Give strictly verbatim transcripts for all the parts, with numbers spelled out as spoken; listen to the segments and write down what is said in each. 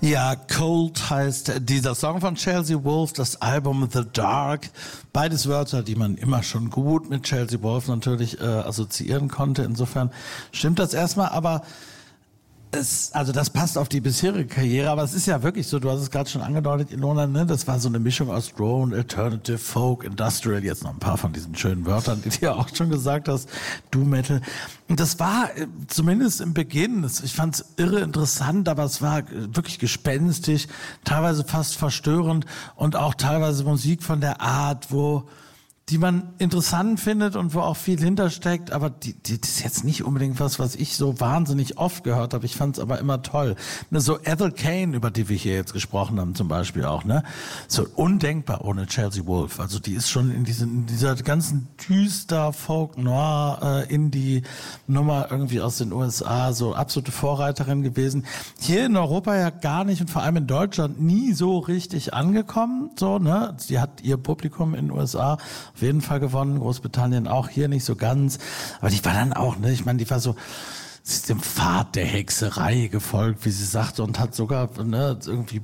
Ja, Cold heißt dieser Song von Chelsea Wolfe, das Album The Dark. Beides Wörter, die man immer schon gut mit Chelsea Wolfe natürlich äh, assoziieren konnte. Insofern stimmt das erstmal, aber es, also das passt auf die bisherige Karriere, aber es ist ja wirklich so, du hast es gerade schon angedeutet, Ilona, ne? Das war so eine Mischung aus Drone, Alternative, Folk, Industrial, jetzt noch ein paar von diesen schönen Wörtern, die du ja auch schon gesagt hast, Doom Metal. Und das war zumindest im Beginn, ich fand es irre interessant, aber es war wirklich gespenstisch, teilweise fast verstörend und auch teilweise Musik von der Art, wo die man interessant findet und wo auch viel hintersteckt, aber die, die, das ist jetzt nicht unbedingt was, was ich so wahnsinnig oft gehört habe. Ich fand es aber immer toll. Ne, so Ethel Cain, über die wir hier jetzt gesprochen haben zum Beispiel auch, ne, so undenkbar ohne Chelsea Wolfe. Also die ist schon in, diesen, in dieser ganzen düster Folk Noir äh, Indie Nummer irgendwie aus den U S A so absolute Vorreiterin gewesen. Hier in Europa ja gar nicht und vor allem in Deutschland nie so richtig angekommen. So, ne, sie hat ihr Publikum in den U S A auf jeden Fall gewonnen, Großbritannien auch, hier nicht so ganz. Aber die war dann auch, ne, ich meine, die war so, sie ist dem Pfad der Hexerei gefolgt, wie sie sagte, und hat sogar, ne, irgendwie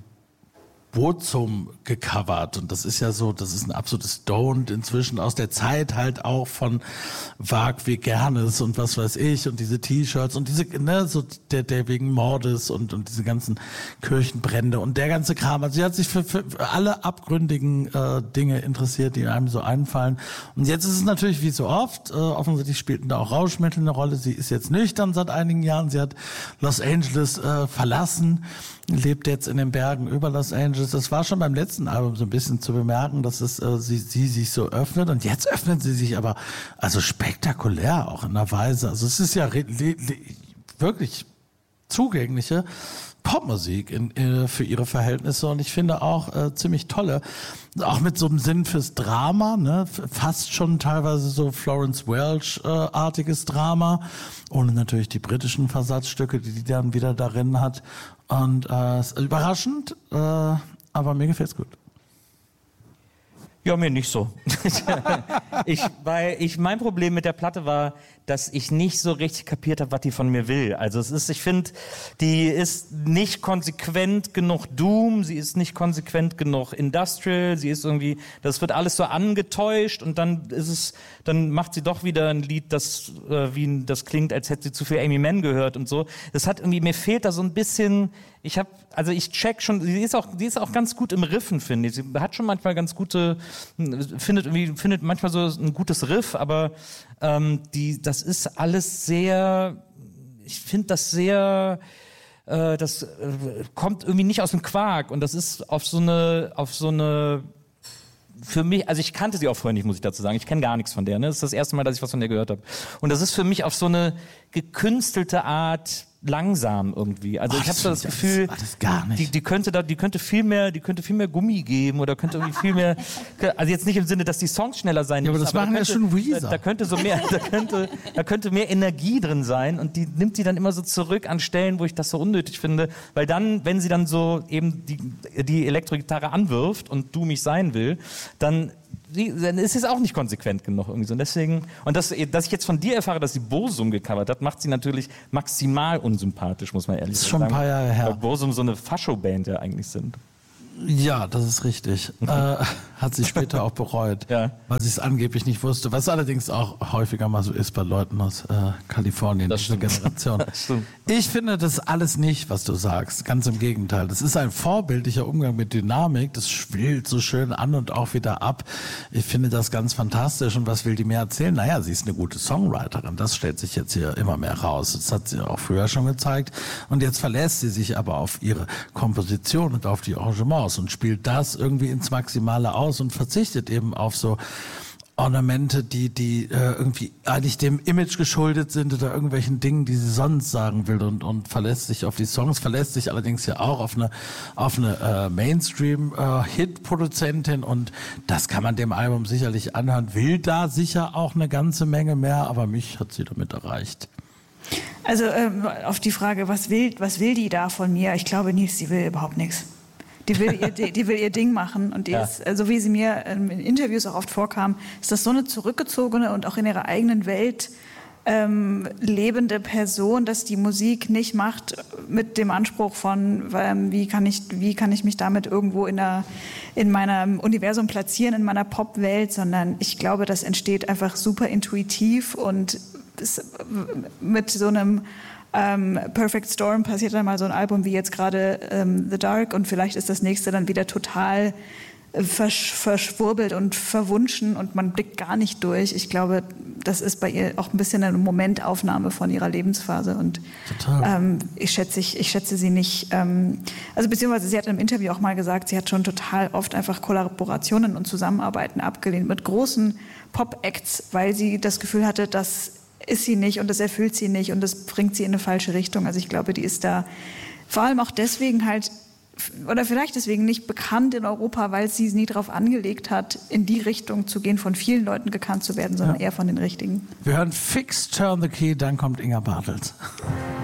Bozum gecovert. Und das ist ja so, das ist ein absolutes Stoned inzwischen aus der Zeit halt auch von Wag wie Gernes und was weiß ich und diese T-Shirts und diese, ne, so der, der wegen Mordes und, und diese ganzen Kirchenbrände und der ganze Kram. Also sie hat sich für, für alle abgründigen äh, Dinge interessiert, die einem so einfallen. Und jetzt ist es natürlich wie so oft, äh, offensichtlich spielten da auch Rauschmittel eine Rolle. Sie ist jetzt nüchtern seit einigen Jahren. Sie hat Los Angeles äh, verlassen, lebt jetzt in den Bergen über Los Angeles. Das war schon beim letzten Album so ein bisschen zu bemerken, dass es äh, sie, sie sich so öffnet. Und jetzt öffnet sie sich aber also spektakulär auch in einer Weise. Also es ist ja re- le- le- wirklich zugängliche Popmusik in, äh, für ihre Verhältnisse und ich finde auch äh, ziemlich tolle, auch mit so einem Sinn fürs Drama, ne, fast schon teilweise so Florence Welch-artiges äh, Drama, ohne natürlich die britischen Versatzstücke, die die dann wieder darin hat und äh, ist überraschend, äh, aber mir gefällt's gut. Ja, mir nicht so. ich, weil ich, mein Problem mit der Platte war, dass ich nicht so richtig kapiert habe, was die von mir will. Also es ist, ich finde, die ist nicht konsequent genug Doom, sie ist nicht konsequent genug Industrial, sie ist irgendwie, das wird alles so angetäuscht und dann ist es, dann macht sie doch wieder ein Lied, das äh, wie das klingt, als hätte sie zu viel Amy Mann gehört und so. Das hat irgendwie, mir fehlt da so ein bisschen, ich habe, also ich check schon, sie ist auch, sie ist auch ganz gut im Riffen, finde ich. Sie hat schon manchmal ganz gute, findet irgendwie, findet manchmal so ein gutes Riff, aber ähm, die, das ist alles sehr, ich finde das sehr, äh, das äh, kommt irgendwie nicht aus dem Quark und das ist auf so eine, auf so eine, für mich, also ich kannte sie auch vorher nicht, muss ich dazu sagen. Ich kenne gar nichts von der. Ne? Das ist das erste Mal, dass ich was von der gehört habe. Und das ist für mich auf so eine gekünstelte Art langsam irgendwie. Also Ach, ich habe so das das Gefühl, alles gar nicht. Die, die könnte da, die könnte viel mehr, die könnte viel mehr Gummi geben oder könnte irgendwie viel mehr. Also jetzt nicht im Sinne, dass die Songs schneller sein ja, müssen. aber das aber machen da ja könnte, schon Weezer. Da, da könnte so mehr, da könnte, da könnte mehr Energie drin sein und die nimmt sie dann immer so zurück an Stellen, wo ich das so unnötig finde, weil dann, wenn sie dann so eben die die Elektrogitarre anwirft und du mich sein will, dann dann ist es auch nicht konsequent genug irgendwie so. Und deswegen, und das, dass ich jetzt von dir erfahre, dass sie Bosum gecovert hat, macht sie natürlich maximal unsympathisch, muss man ehrlich sagen. Das ist schon ein paar Jahre her. Weil Bosum so eine Fascho-Band ja eigentlich sind. Ja, das ist richtig. äh, hat sie später auch bereut, ja. weil sie es angeblich nicht wusste. Was allerdings auch häufiger mal so ist bei Leuten aus äh, Kalifornien, das diese Generation. Das stimmt. Ich finde das alles nicht, was du sagst. Ganz im Gegenteil. Das ist ein vorbildlicher Umgang mit Dynamik. Das schwillt so schön an und auch wieder ab. Ich finde das ganz fantastisch. Und was will die mir erzählen? Naja, sie ist eine gute Songwriterin. Das stellt sich jetzt hier immer mehr raus. Das hat sie auch früher schon gezeigt. Und jetzt verlässt sie sich aber auf ihre Komposition und auf die Arrangements und spielt das irgendwie ins Maximale aus und verzichtet eben auf so Ornamente, die die äh, irgendwie eigentlich dem Image geschuldet sind oder irgendwelchen Dingen, die sie sonst sagen will und und verlässt sich auf die Songs, verlässt sich allerdings ja auch auf eine auf eine äh, Mainstream-Hit-Produzentin äh, und das kann man dem Album sicherlich anhören, will da sicher auch eine ganze Menge mehr, aber mich hat sie damit erreicht. Also ähm, auf die Frage, was will was will die da von mir? Ich glaube, Nils, sie will überhaupt nichts. Die will, ihr, die, die will ihr Ding machen und die ja. ist, so wie sie mir in Interviews auch oft vorkam, ist das so eine zurückgezogene und auch in ihrer eigenen Welt ähm, lebende Person, dass die Musik nicht macht mit dem Anspruch von, ähm, wie kann ich, wie kann ich mich damit irgendwo in, der, in meinem Universum platzieren, in meiner Popwelt, sondern ich glaube, das entsteht einfach super intuitiv und es, mit so einem ähm, Perfect Storm passiert dann mal so ein Album wie jetzt gerade ähm, The Dark und vielleicht ist das nächste dann wieder total Versch- verschwurbelt und verwunschen und man blickt gar nicht durch. Ich glaube, das ist bei ihr auch ein bisschen eine Momentaufnahme von ihrer Lebensphase und ähm, ich, schätze, ich, ich schätze sie nicht, ähm, also beziehungsweise sie hat im Interview auch mal gesagt, sie hat schon total oft einfach Kollaborationen und Zusammenarbeiten abgelehnt mit großen Pop-Acts, weil sie das Gefühl hatte, das ist sie nicht und das erfüllt sie nicht und das bringt sie in eine falsche Richtung. Also ich glaube, die ist da vor allem auch deswegen halt oder vielleicht deswegen nicht bekannt in Europa, weil sie es nie darauf angelegt hat, in die Richtung zu gehen, von vielen Leuten gekannt zu werden, sondern ja. eher von den Richtigen. Wir hören fix Turn the Key, dann kommt Inga Bartels.